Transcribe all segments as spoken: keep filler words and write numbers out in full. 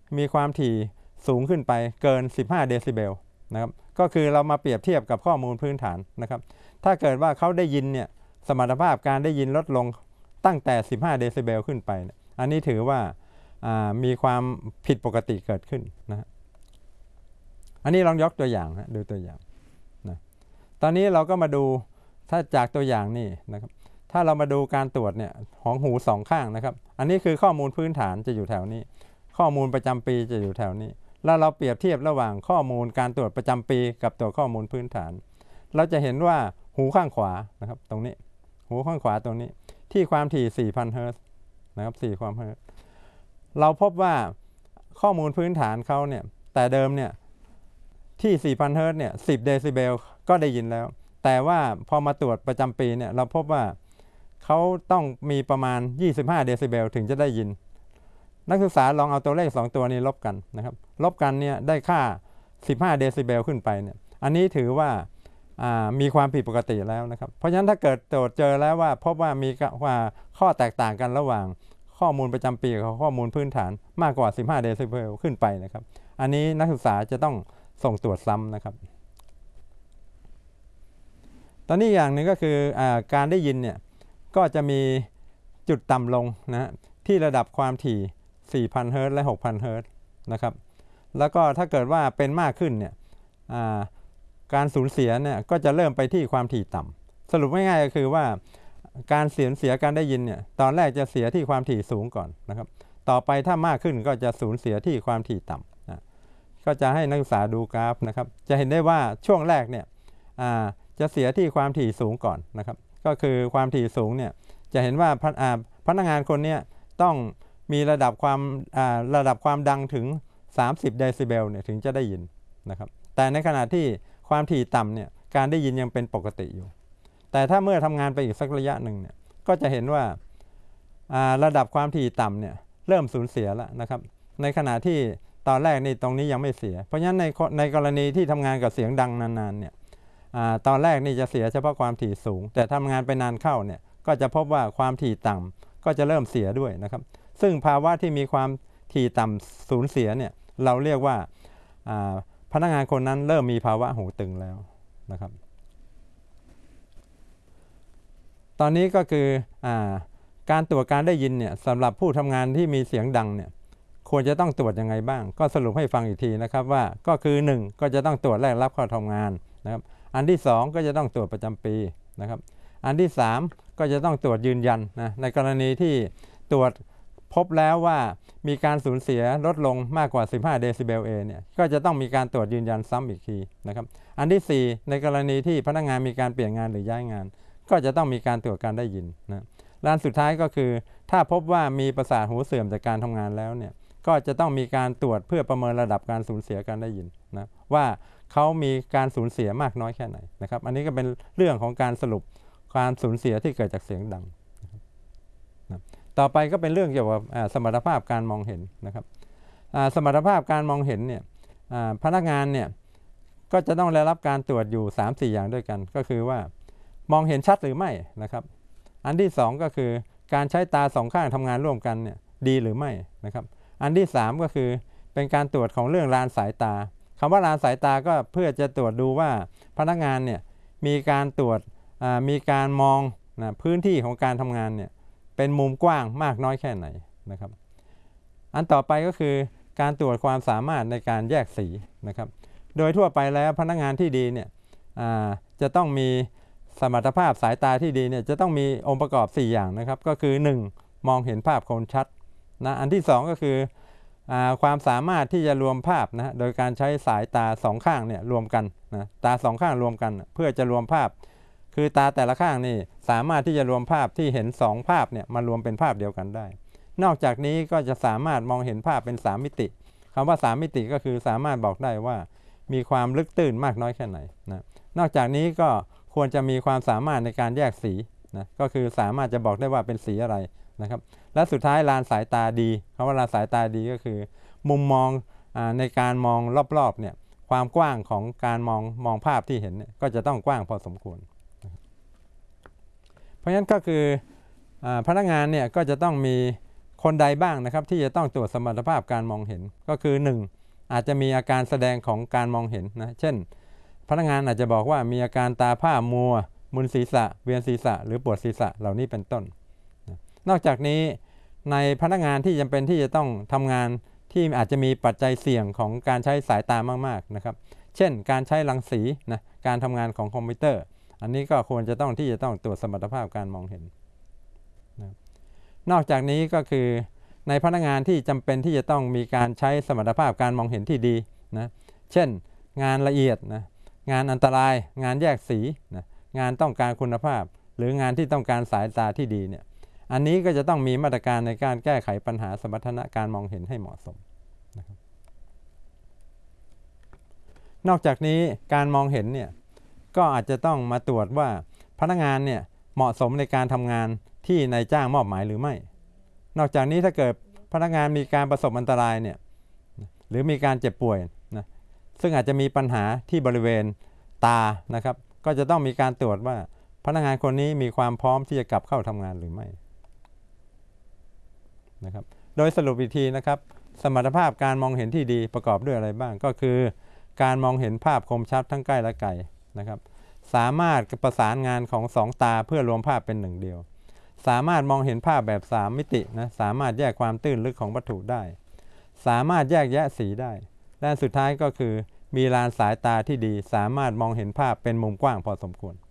มีความถี่สูงขึ้นไปเกินสิบห้าเดซิเบลนะครับก็คือเรามาเปรียบเทียบกับข้อมูลพื้นฐานนะครับถ้าเกิดว่าเขาได้ยินเนี่ยสมรรถภาพการได้ยินลดลงตั้งแต่สิบห้าเดซิเบลขึ้นไปเนี่ยอันนี้ถือว่ามีความผิดปกติเกิดขึ้นนะอันนี้ลองยกตัวอย่างนะดูตัวอย่างนะตอนนี้เราก็มาดูถ้าจากตัวอย่างนี่นะครับถ้าเรามาดูการตรวจเนี่ยของหูสองข้างนะครับอันนี้คือข้อมูลพื้นฐานจะอยู่แถวนี้ข้อมูลประจำปีจะอยู่แถวนี้แล้วเราเปรียบเทียบระหว่างข้อมูลการตรวจประจำปีกับตัวข้อมูลพื้นฐานเราจะเห็นว่าหูข้างขวานะครับตรงนี้หูข้างขวาตรงนี้ที่ความถี่ สี่พัน เฮิร์ตซ์นะครับสี่ความเฮิร์ตซ์เราพบว่าข้อมูลพื้นฐานเขาเนี่ยแต่เดิมเนี่ยที่ สี่พัน เฮิร์ตซ์เนี่ยสิบเดซิเบลก็ได้ยินแล้วแต่ว่าพอมาตรวจประจำปีเนี่ยเราพบว่าเขาต้องมีประมาณยี่สิบห้าเดซิเบลถึงจะได้ยินนักศึกษาลองเอาตัวเลขสองตัวนี้ลบกันนะครับลบกันเนี่ยได้ค่าสิบห้าเดซิเบลขึ้นไปเนี่ยอันนี้ถือว่ามีความผิดปกติแล้วนะครับเพราะฉะนั้นถ้าเกิดตรวจเจอแล้วว่าพบว่ามีว่าข้อแตกต่างกันระหว่างข้อมูลประจำปีกับข้อมูลพื้นฐานมากกว่าสิบห้าเดซิเบลขึ้นไปนะครับอันนี้นักศึกษาจะต้องส่งตรวจซ้ำนะครับตอนนี้อย่างหนึ่งก็คืออการได้ยินเนี่ยก็จะมีจุดต่ำลงนะที่ระดับความถี่ สี่พัน เฮิร์ตซ์และ หกพัน เฮิร์ตซ์นะครับแล้วก็ถ้าเกิดว่าเป็นมากขึ้นเนี่ยการสูญเสียเนี่ยก็จะเริ่มไปที่ความถี่ต่ำสรุปง่ายๆก็คือว่าการเสียเสียการได้ยินเนี่ยตอนแรกจะเสียที่ความถี่สูงก่อนนะครับต่อไปถ้ามากขึ้นก็จะสูญเสียที่ความถี่ต่ำนะก็จะให้นักศึกษาดูกราฟนะครับจะเห็นได้ว่าช่วงแรกเนี่ยจะเสียที่ความถี่สูงก่อนนะครับก็คือความถี่สูงเนี่ยจะเห็นว่าพนักงานคนนี้ต้องมีระดับความระดับความดังถึงสามสิบเดซิเบลเนี่ยถึงจะได้ยินนะครับแต่ในขณะที่ความถี่ต่ำเนี่ยการได้ยินยังเป็นปกติอยู่แต่ถ้าเมื่อทำงานไปอีกสักระยะหนึ่งเนี่ยก็จะเห็นว่าระดับความถี่ต่ำเนี่ยเริ่มสูญเสียแล้วนะครับในขณะที่ตอนแรกนี่ตรงนี้ยังไม่เสียเพราะฉะนั้นในในกรณีที่ทำงานกับเสียงดังนานๆเนี่ยตอนแรกนี่จะเสียเฉพาะความถี่สูงแต่ทำงานไปนานเข้าเนี่ยก็จะพบว่าความถี่ต่ำก็จะเริ่มเสียด้วยนะครับซึ่งภาวะที่มีความถี่ต่ำสูญเสียเนี่ยเราเรียกว่าพนักงานคนนั้นเริ่มมีภาวะหูตึงแล้วนะครับตอนนี้ก็คืออ่าการตรวจการได้ยินเนี่ยสำหรับผู้ทำงานที่มีเสียงดังเนี่ยควรจะต้องตรวจยังไงบ้างก็สรุปให้ฟังอีกทีนะครับว่าก็คือหนึ่งก็จะต้องตรวจแรกรับเข้าทำงานนะครับอันที่สองก็จะต้องตรวจประจำปีนะครับอันที่สามก็จะต้องตรวจยืนยันนะในกรณีที่ตรวจพบแล้วว่ามีการสูญเสียลดลงมากกว่าสิบห้าเดซิเบลเอเนี่ยก็จะต้องมีการตรวจยืนยันซ้ำอีกทีนะครับอันที่สี่ในกรณีที่พนักงานมีการเปลี่ยนงานหรือย้ายงานก็จะต้องมีการตรวจการได้ยินนะและสุดท้ายก็คือถ้าพบว่ามีประสาทหูเสื่อมจากการทำงานแล้วเนี่ยก็จะต้องมีการตรวจเพื่อประเมินระดับการสูญเสียการได้ยินนะว่าเขามีการสูญเสียมากน้อยแค่ไหนนะครับอันนี้ก็เป็นเรื่องของการสรุปการสูญเสียที่เกิดจากเสียงดังนะต่อไปก็เป็นเรื่องเกี่ยวกับสมรรถภาพการมองเห็นนะครับสมรรถภาพการมองเห็นเนี่ยพนักงานเนี่ยก็จะต้องได้รับการตรวจอยู่ สามสี่ อย่างด้วยกันก็คือว่ามองเห็นชัดหรือไม่นะครับอันที่สองก็คือการใช้ตาสองข้างทำงานร่วมกันเนี่ยดีหรือไม่นะครับอันที่สามก็คือเป็นการตรวจของเรื่องลานสายตาคำว่าลานสายตาก็เพื่อจะตรวจดูว่าพนักงานเนี่ยมีการตรวจมีการมองนะพื้นที่ของการทำงานเนี่ยเป็นมุมกว้างมากน้อยแค่ไหนนะครับอันต่อไปก็คือการตรวจความสามารถในการแยกสีนะครับโดยทั่วไปแล้วพนักงานที่ดีเนี่ยจะต้องมีสมรรถภาพสายตาที่ดีเนี่ยจะต้องมีองค์ประกอบสี่อย่างนะครับก็คือหนึ่งมองเห็นภาพคมชัดนะอันที่สองก็คือความสามารถที่จะรวมภาพนะโดยการใช้สายตาสองข้างเนี่ยรวมกันนะตาสองข้างรวมกันเพื่อจะรวมภาพคือตาแต่ละข้างนี่สามารถที่จะรวมภาพที่เห็นสองภาพเนี่ยมารวมเป็นภาพเดียวกันได้นอกจากนี้ก็จะสามารถมองเห็นภาพเป็นสามมิติคำว่าสามมิติก็คือสามารถบอกได้ว่ามีความลึกตื้นมากน้อยแค่ไหนนะนอกจากนี้ก็ควรจะมีความสามารถในการแยกสีนะก็คือสามารถจะบอกได้ว่าเป็นสีอะไรนะครับและสุดท้ายลานสายตาดีคำว่าลานสายตาดีก็คือมุมมองในการมองรอบๆเนี่ยความกว้างของการมองมองภาพที่เห็นเนี่ยก็จะต้องกว้างพอสมควรเพราะฉะนั้นก็คือพนักงานเนี่ยก็จะต้องมีคนใดบ้างนะครับที่จะต้องตรวจสมรรถภาพการมองเห็นก็คือหนึ่งอาจจะมีอาการแสดงของการมองเห็นนะเช่นพนักงานอาจจะบอกว่ามีอาการตาผ้ามัวมึนศีรษะเวียนศีรษะหรือปวดศีรษะเหล่านี้เป็นต้นนะนอกจากนี้ในพนักงานที่จำเป็นที่จะต้องทำงานที่อาจจะมีปัจจัยเสี่ยงของการใช้สายตามากๆนะครับเช่นการใช้รังสีนะการทำงานของคอมพิวเตอร์อันนี้ก็ควรจะต้องที่จะต้องตรวจสมรรถภาพการมองเห็นนะนอกจากนี้ก็คือในพนักงานที่จำเป็นที่จะต้องมีการใช้สมรรถภาพการมองเห็นที่ดีนะเช่นงานละเอียดนะงานอันตรายงานแยกสีนะงานต้องการคุณภาพหรืองานที่ต้องการสายตาที่ดีเนี่ยอันนี้ก็จะต้องมีมาตรการในการแก้ไขปัญหาสมรรถนะการมองเห็นให้เหมาะสมนะครับนอกจากนี้การมองเห็นเนี่ยก็อาจจะต้องมาตรวจว่าพนักงานเนี่ยเหมาะสมในการทำงานที่นายจ้างมอบหมายหรือไม่นอกจากนี้ถ้าเกิดพนักงานมีการประสบอันตรายเนี่ยหรือมีการเจ็บป่วยนะซึ่งอาจจะมีปัญหาที่บริเวณตานะครับก็จะต้องมีการตรวจว่าพนักงานคนนี้มีความพร้อมที่จะกลับเข้าทำงานหรือไม่นะครับโดยสรุปอีกทีนะครับสมรรถภาพการมองเห็นที่ดีประกอบด้วยอะไรบ้างก็คือการมองเห็นภาพคมชัดทั้งใกล้และไกลนะครับสามารถประสานงานของสองตาเพื่อรวมภาพเป็นหนึ่งเดียวสามารถมองเห็นภาพแบบสามมิตินะสามารถแยกความตื้นลึกของวัตถุได้สามารถแยกแยะสีได้และสุดท้ายก็คือมีลานสายตาที่ดีสามารถมองเห็นภาพเป็นมุมกว้างพอสมควร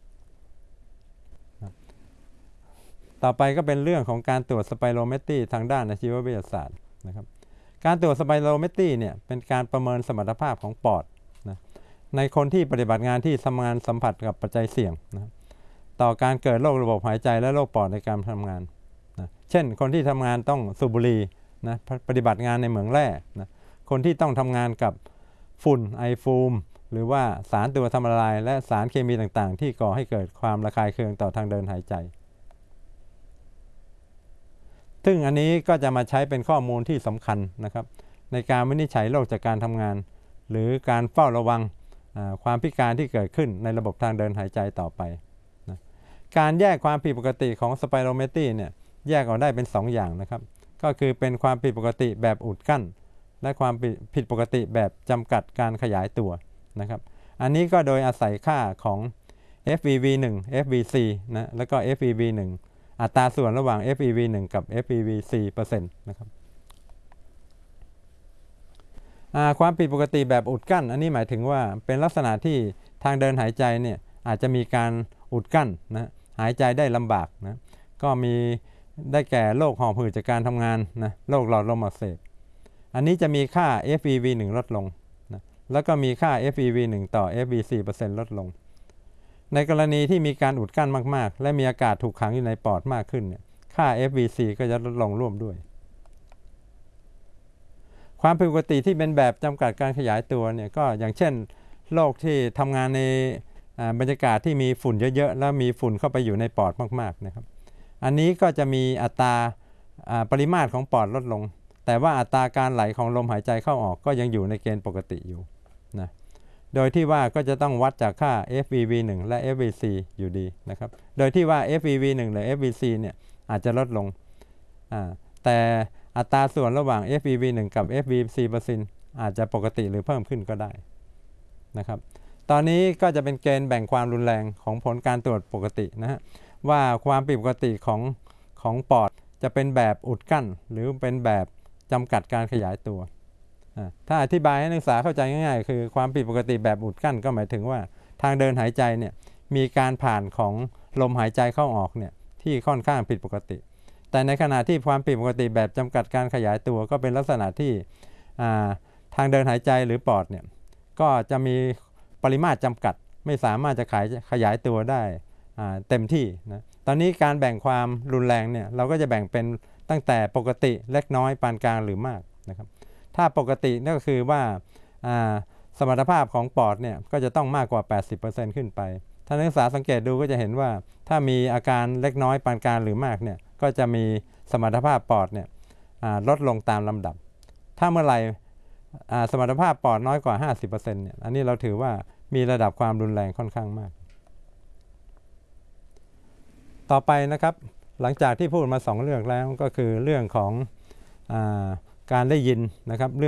ต่อไปก็เป็นเรื่องของการตรวจสไปโรเมตรีทางด้านอาชีววิทยาศาสตร์นะครับการตรวจสไปโรเมตรีเนี่ยเป็นการประเมินสมรรถภาพของปอดนะในคนที่ปฏิบัติงานที่ทำงานสัมผัสกับปัจจัยเสี่ยงนะต่อการเกิดโรคระบบหายใจและโรคปอดในการทำงานนะเช่นคนที่ทำงานต้องสูบบุหรี่นะปฏิบัติงานในเหมืองแร่นะคนที่ต้องทำงานกับฝุ่นไอฟูมหรือว่าสารตัวทำละลายและสารเคมีต่างๆที่ก่อให้เกิดความระคายเคืองต่อทางเดินหายใจซึ่งอันนี้ก็จะมาใช้เป็นข้อมูลที่สำคัญนะครับในการวินิจฉัยโรคจากการทำงานหรือการเฝ้าระวังความพิการที่เกิดขึ้นในระบบทางเดินหายใจต่อไปนะการแยกความผิดปกติของสไปโรเมตรีเนี่ยแยกออกได้เป็นสองอย่างนะครับก็คือเป็นความผิดปกติแบบอุดกั้นและความผิดปกติแบบจำกัดการขยายตัวนะครับอันนี้ก็โดยอาศัยค่าของ เอฟ วี วี หนึ่ง เอฟ วี ซี นะแล้วก็ เอฟ วี วี หนึ่งอัตราส่วนระหว่าง เอฟ วี วี หนึ่ง กับ เอฟ วี วี สี่ เปอร์เซ็นต์ นะครับความผิดปกติแบบอุดกั้นอันนี้หมายถึงว่าเป็นลักษณะที่ทางเดินหายใจเนี่ยอาจจะมีการอุดกั้นนะหายใจได้ลำบากนะก็มีได้แก่โรคหอบหืดจากการทำงานนะโรคหลอดลมอักเสบอันนี้จะมีค่า เอฟ วี วี หนึ่ง ลดลงนะแล้วก็มีค่า เอฟ วี วี หนึ่ง ต่อ เอฟ วี สี่ เปอร์เซ็นต์ ลดลงในกรณีที่มีการอุดกั้นมากๆและมีอากาศถูกขังอยู่ในปอดมากขึ้นเนี่ยค่า เอฟ วี ซี ก็จะลดลงร่วมด้วยความผิดปกติที่เป็นแบบจำกัดการขยายตัวเนี่ยก็อย่างเช่นโรคที่ทำงานในบรรยากาศที่มีฝุ่นเยอะๆแล้วมีฝุ่นเข้าไปอยู่ในปอดมากๆนะครับอันนี้ก็จะมีอัตราปริมาตรของปอดลดลงแต่ว่าอัตราการไหลของลมหายใจเข้าออกก็ยังอยู่ในเกณฑ์ปกติอยู่นะโดยที่ว่าก็จะต้องวัดจากค่า เอฟ วี วี หนึ่ง และ เอฟ วี ซี อยู่ดีนะครับโดยที่ว่า เอฟ วี วี หนึ่ง หรือ เอฟ วี ซี เนี่ยอาจจะลดลงแต่อัตราส่วนระหว่าง เอฟ วี วี หนึ่ง กับ เอฟ วี ซี เปอร์เซ็นต์ อาจจะปกติหรือเพิ่มขึ้นก็ได้นะครับตอนนี้ก็จะเป็นเกณฑ์แบ่งความรุนแรงของผลการตรวจปกตินะฮะว่าความผิดปกติของของปอดจะเป็นแบบอุดกั้นหรือเป็นแบบจำกัดการขยายตัวถ้าอธิบายให้นักศึกษาเข้าใจง่ายๆคือความผิดปกติแบบอุดกั้นก็หมายถึงว่าทางเดินหายใจเนี่ยมีการผ่านของลมหายใจเข้าออกเนี่ยที่ค่อนข้างผิดปกติแต่ในขณะที่ความผิดปกติแบบจำกัดการขยายตัวก็เป็นลักษณะที่ทางเดินหายใจหรือปอดเนี่ยก็จะมีปริมาตรจำกัดไม่สามารถจะขยายขยายตัวได้เต็มที่นะตอนนี้การแบ่งความรุนแรงเนี่ยเราก็จะแบ่งเป็นตั้งแต่ปกติเล็กน้อยปานกลางหรือมากนะครับถ้าปกตินั่นก็คือว่าสมรรถภาพของปอดเนี่ยก็จะต้องมากกว่า แปดสิบเปอร์เซ็นต์ ขึ้นไปถ้านักศึกษาสังเกตดูก็จะเห็นว่าถ้ามีอาการเล็กน้อยปานกลางหรือมากเนี่ยก็จะมีสมรรถภาพปอดเนี่ยลดลงตามลำดับถ้าเมื่อไหร่สมรรถภาพปอดน้อยกว่า ห้าสิบเปอร์เซ็นต์ เนี่ยอันนี้เราถือว่ามีระดับความรุนแรงค่อนข้างมากต่อไปนะครับหลังจากที่พูดมาสองเรื่องแล้วก็คือเรื่องของอาการได้ยินนะครับเรื่อง